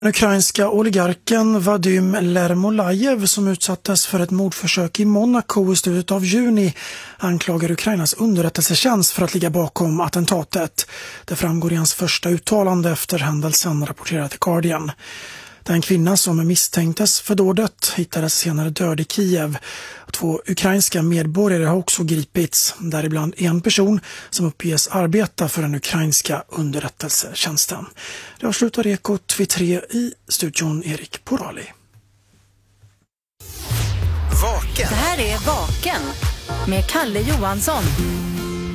Den ukrainska oligarken Vadim Lermolajev, som utsattes för ett mordförsök i Monaco i slutet av juni, anklagar Ukrainas underrättelsetjänst för att ligga bakom attentatet. Det framgår i hans första uttalande efter händelsen, rapporterade The Guardian. Den kvinna som misstänktes för dådet hittades senare död i Kiev. 2 ukrainska medborgare har också gripits, däribland en person som uppges arbeta för den ukrainska underrättelsetjänsten. Det avslutar Ekot vid 3 i studion, Erik Porali. Vaken. Det här är Vaken med Kalle Johansson.